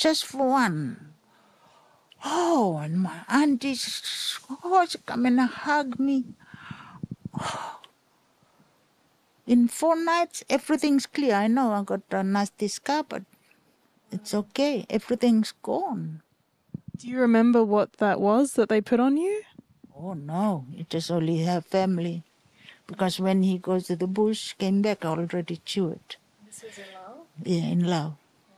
just for one. Oh, and my aunties, she come and hug me. In 4 nights, everything's clear. I know I got a nasty scar, but it's okay. Everything's gone. Do you remember what that was that they put on you? Oh, no. It just only her family. Because when he goes to the bush, came back, I already chewed. This was in Laos? Yeah, in Laos.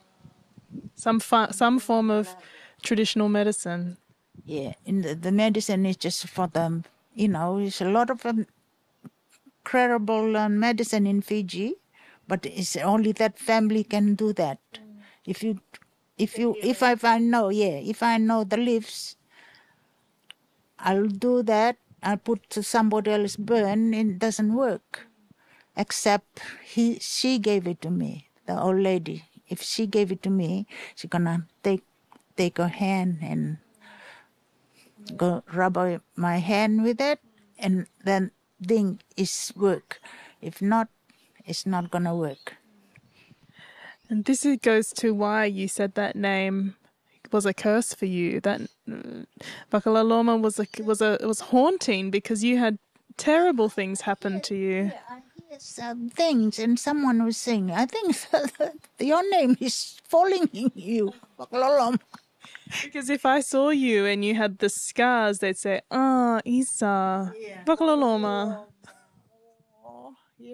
Some form of traditional medicine. Yeah, in the medicine is just for them. It's a lot of incredible medicine in Fiji, but it's only that family can do that. If I know the leaves, I'll do that. I put to somebody else burn. It doesn't work, except she gave it to me, the old lady. If she gave it to me, she's gonna take her hand and go rub my hand with it, and then thing is work. If not, it's not gonna work. And this goes to why you said that name was a curse for you. That Wakalaloma was haunting because you had terrible things happen to you. Yeah, I hear some things, and someone was saying, I think your name is falling in you, Wakalaloma. Because if I saw you and you had the scars, they'd say, Isa, Wakalaloma. Oh,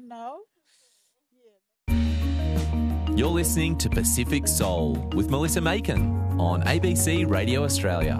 You're listening to Pacific Soul with Melissa Macon on ABC Radio Australia.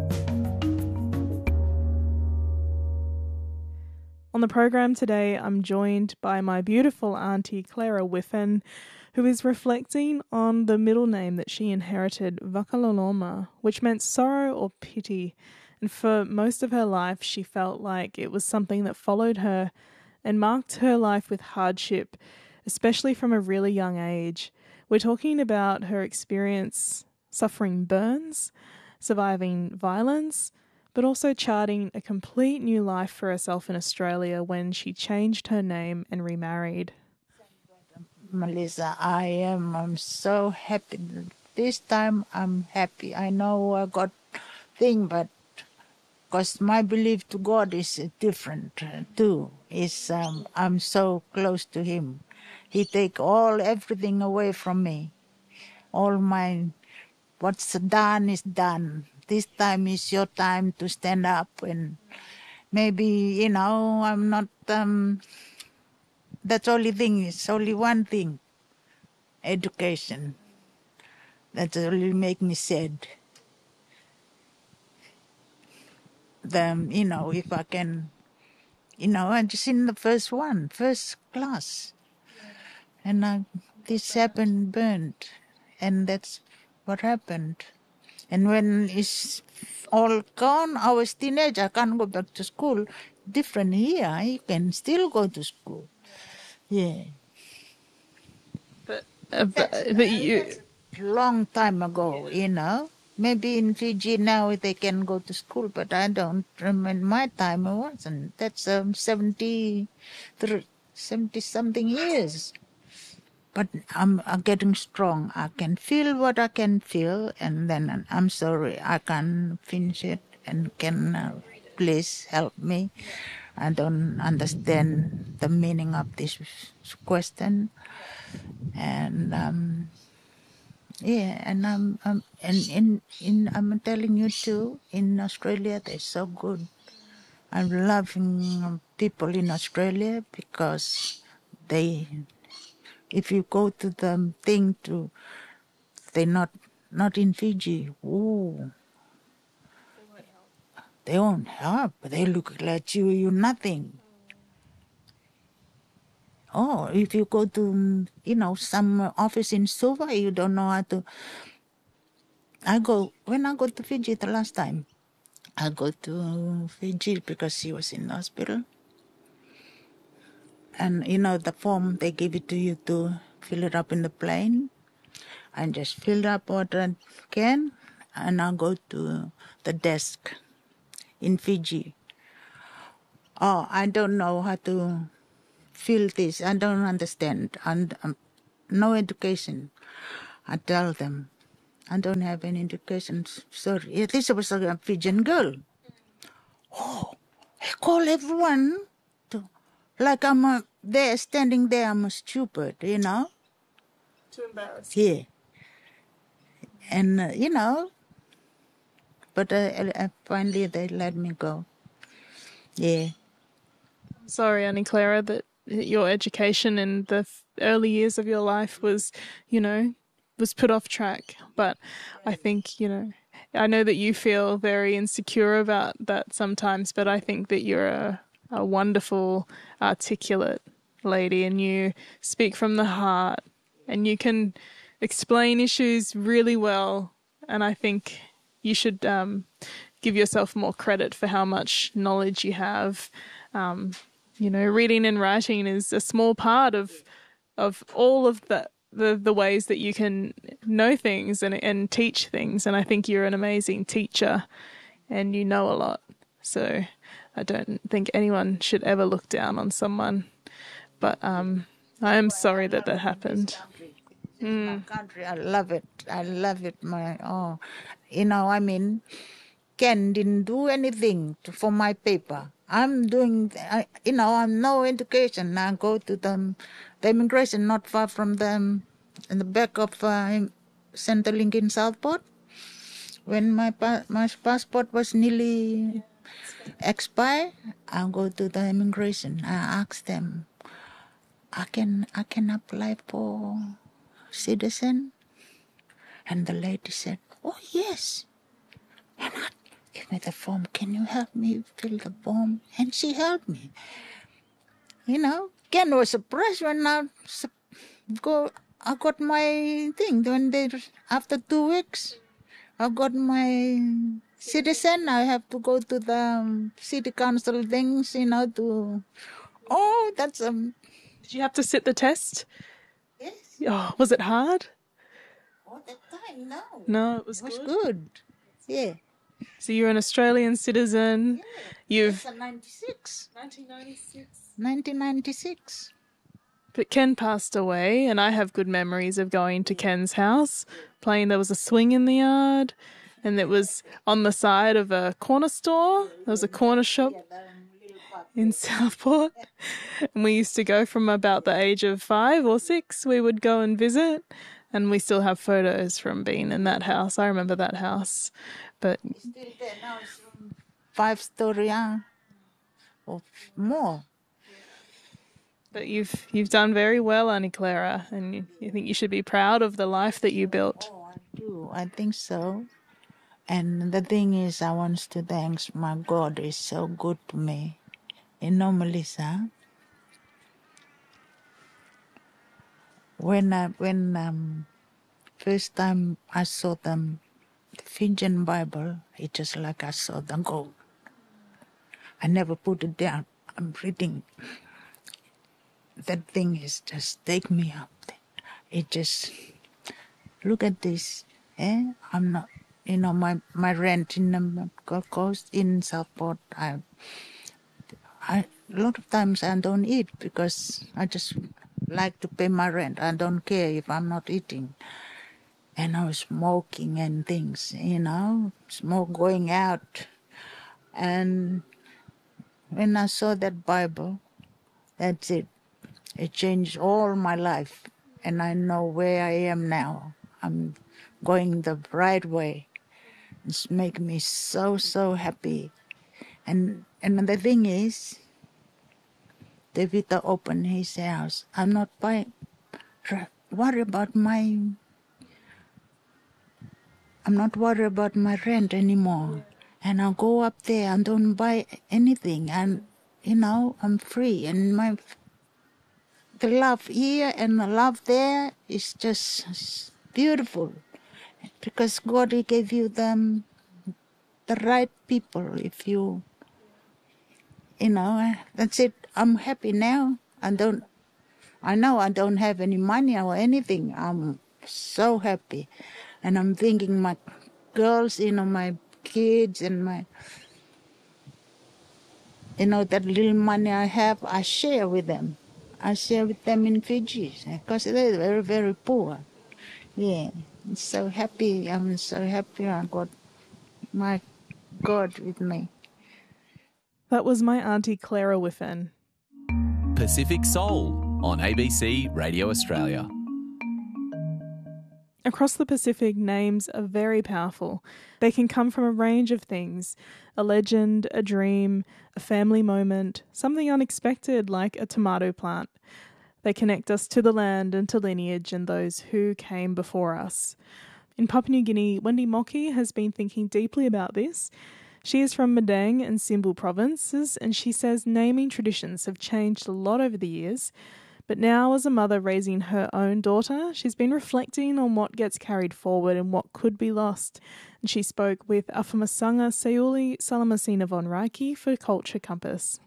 On the program today, I'm joined by my beautiful auntie Clara Whiffen, who is reflecting on the middle name that she inherited, Wakalaloma, which meant sorrow or pity. And for most of her life, she felt like it was something that followed her and marked her life with hardship, especially from a really young age. We're talking about her experience suffering burns, surviving violence, but also charting a complete new life for herself in Australia when she changed her name and remarried. Melissa, I'm so happy. This time I'm happy. I know I got thing, but because my belief to God is different too. I'm so close to Him. He take everything away from me. All what's done is done. This time is your time to stand up, and maybe I'm not. That's only thing. It's only one thing. Education. That only make me sad. If I can, I'm just in the first class. And this happened, burned. And that's what happened. And when it's all gone, I was teenager, I can't go back to school. Different here, you can still go to school. Yeah. But you... Long time ago, Maybe in Fiji now they can go to school, but I don't remember. My time it wasn't. That's 70 something years. But I'm getting strong. I can feel what I can feel, and then I'm sorry I can't finish it. And can please help me? I don't understand the meaning of this question, and and I'm telling you too. In Australia, they're so good. I'm loving people in Australia because if you go to the thing they're not in Fiji. Ooh, they won't help. They look like you're nothing. Oh, if you go to some office in Suva, you don't know how to. When I go to Fiji the last time, I go to Fiji because she was in the hospital. And the form, they give it to you to fill it up in the plane. I just fill up what I can, and I go to the desk in Fiji. Oh, I don't know how to fill this. I don't understand. And no education. I tell them, I don't have any education. Sorry. At least I was a Fijian girl. Oh, I call everyone like I'm there, standing there, I'm a stupid, Too embarrassing. Yeah. And, but finally they let me go. Yeah. Sorry, Annie Clara, that your education in the early years of your life was, was put off track. But I think, I know that you feel very insecure about that sometimes, but I think that you're a wonderful, articulate lady, and you speak from the heart, and you can explain issues really well. And I think you should give yourself more credit for how much knowledge you have. Reading and writing is a small part of all of the ways that you can know things and teach things. And I think you're an amazing teacher and you know a lot. So I don't think anyone should ever look down on someone. But I am sorry that happened. My country, I love it. I love it. Ken didn't do anything for my paper. I'm doing, I'm no education. I go to the immigration not far from them, in the back of Centrelink in Southport. When my passport was nearly expired, I go to the immigration. I ask them, I can apply for citizen? And the lady said, oh, yes. And I give me the form. Can you help me fill the form? And she helped me. Ken was surprised when I got my thing. After 2 weeks, I got my citizen. I have to go to the city council things, that's Did you have to sit the test? Yes. Oh, was it hard? All the time, no. No, it was good. Yeah. So you're an Australian citizen. It's 96. 1996. 1996. But Ken passed away, and I have good memories of going to Ken's house, playing. There was a swing in the yard, and it was on the side of a corner store. There was a corner shop in Southport. And we used to go from about the age of 5 or 6. We would go and visit, and we still have photos from being in that house. I remember that house. But It's still there now. It's 5-story or more. But you've done very well, Annie Clara, and you think you should be proud of the life that you built. Oh, I do. I think so. And the thing is, I want to thank my God. Is so good to me. Melissa, when first time I saw the Fijian Bible, it just like I saw the gold. I never put it down. I'm reading. That thing is just take me up. It just look at this. I'm not, my rent in the Gold Coast in Southport. A lot of times I don't eat because I just like to pay my rent. I don't care if I'm not eating. And I was smoking and things, smoke going out. And when I saw that Bible, that's it. It changed all my life. And I know where I am now. I'm going the right way. It's making me so, so happy. And the thing is, David opened his house. I'm not worried about my rent anymore. And I'll go up there and don't buy anything. And, I'm free. And the love here and the love there is just beautiful. Because God, He gave you the right people. If you, that's it. I'm happy now. I know I don't have any money or anything. I'm so happy. And I'm thinking my girls, my kids and that little money I have, I share with them. I share with them in Fiji because they're very, very poor. Yeah. I'm so happy. I'm so happy I got my God with me. That was my Auntie Clara Whiffen. Pacific Soul on ABC Radio Australia. Across the Pacific, names are very powerful. They can come from a range of things: a legend, a dream, a family moment, something unexpected like a tomato plant. They connect us to the land and to lineage and those who came before us. In Papua New Guinea, Wendy Mockey has been thinking deeply about this. She is from Madang and Simbu provinces, and she says naming traditions have changed a lot over the years. But now, as a mother raising her own daughter, she's been reflecting on what gets carried forward and what could be lost. And she spoke with Afamasanga Sayuli Salamasina von Reiki for Culture Compass.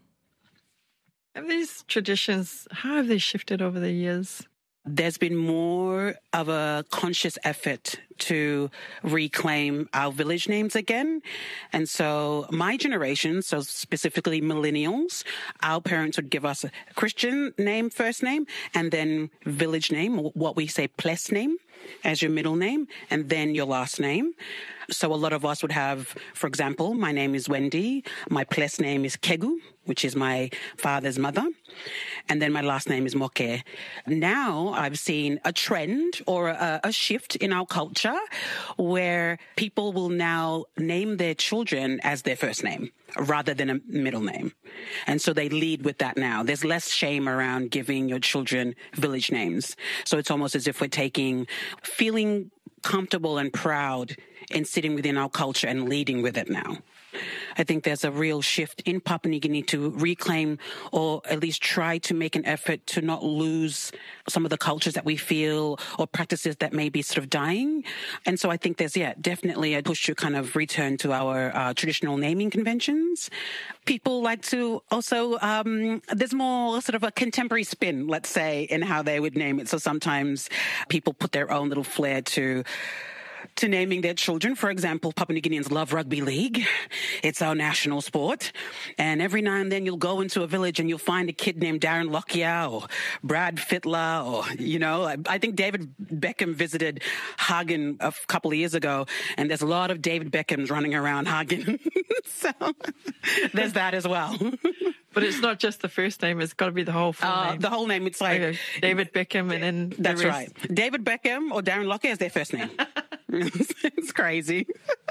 And these traditions, how have they shifted over the years? There's been more of a conscious effort to reclaim our village names again. And so my generation, so specifically millennials, our parents would give us a Christian name, first name, and then village name, what we say place name, as your middle name, and then your last name. So a lot of us would have, for example, my name is Wendy, my place name is Kegu, which is my father's mother, and then my last name is Moke. Now I've seen a trend or a shift in our culture where people will now name their children as their first name rather than a middle name. And so they lead with that now. There's less shame around giving your children village names. So it's almost as if we're feeling comfortable and proud in sitting within our culture and leading with it now. I think there's a real shift in Papua New Guinea to reclaim or at least try to make an effort to not lose some of the cultures that we feel or practices that may be sort of dying. And so I think there's, definitely a push to kind of return to our traditional naming conventions. People like to also, there's more sort of a contemporary spin, let's say, in how they would name it. So sometimes people put their own little flair to naming their children. For example, Papua New Guineans love rugby league. It's our national sport. And every now and then you'll go into a village and you'll find a kid named Darren Lockyer or Brad Fittler or, I think David Beckham visited Hagen a couple of years ago, and there's a lot of David Beckhams running around Hagen. So there's that as well. But it's not just the first name, it's got to be the whole full name. The whole name, it's like... David Beckham and then That's right. David Beckham or Darren Lockyer is their first name. It's crazy.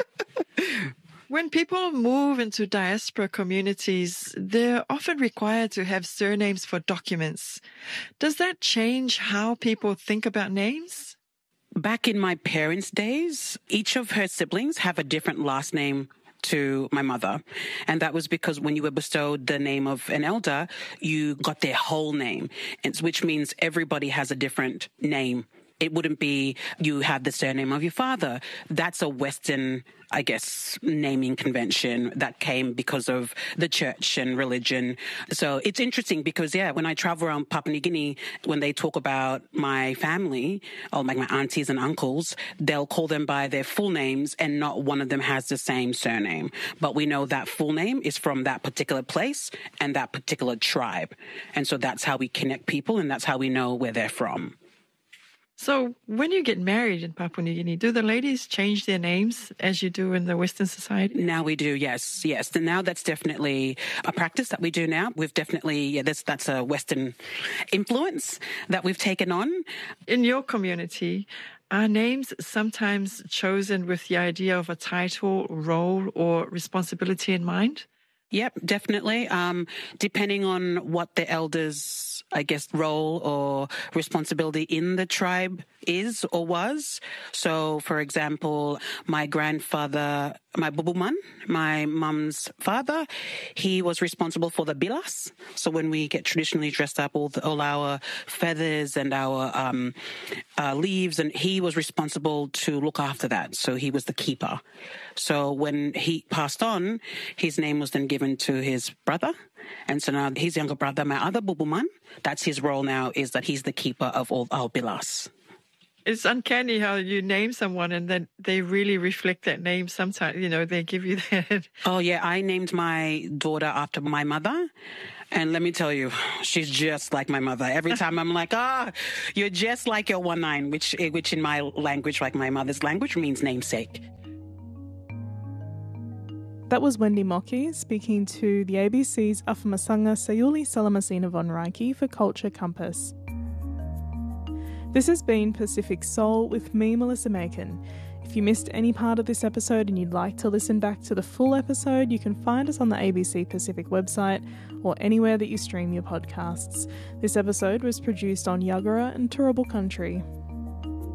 When people move into diaspora communities, they're often required to have surnames for documents. Does that change how people think about names? Back in my parents' days, each of her siblings have a different last name to my mother. And that was because when you were bestowed the name of an elder, you got their whole name, which means everybody has a different name. It wouldn't be you have the surname of your father. That's a Western, I guess, naming convention that came because of the church and religion. So it's interesting because, when I travel around Papua New Guinea, when they talk about my family, or like my aunties and uncles, they'll call them by their full names and not one of them has the same surname. But we know that full name is from that particular place and that particular tribe. And so that's how we connect people and that's how we know where they're from. So when you get married in Papua New Guinea, do the ladies change their names as you do in the Western society? Now we do, yes. And now that's definitely a practice that we do now. We've definitely, that's a Western influence that we've taken on. In your community, are names sometimes chosen with the idea of a title, role, or responsibility in mind? Yep, definitely. Depending on what the elders, I guess, role or responsibility in the tribe is or was. So, for example, my grandfather, my bubuman, my mum's father, he was responsible for the bilas. So when we get traditionally dressed up, all our feathers and our leaves, and he was responsible to look after that. So he was the keeper. So when he passed on, his name was then given to his brother. And so now his younger brother, my other bubuman, that's his role now, is that he's the keeper of all our bilas. It's uncanny how you name someone and then they really reflect that name sometimes. They give you that. Oh, yeah. I named my daughter after my mother. And let me tell you, she's just like my mother. Every time I'm like, you're just like your 19, which in my language, like my mother's language, means namesake. That was Wendy Mockey speaking to the ABC's Afamasanga Sayuli Salamasina von Reiki for Culture Compass. This has been Pacific Soul with me, Melissa Macon. If you missed any part of this episode and you'd like to listen back to the full episode, you can find us on the ABC Pacific website or anywhere that you stream your podcasts. This episode was produced on Yagara and Turrbal Country.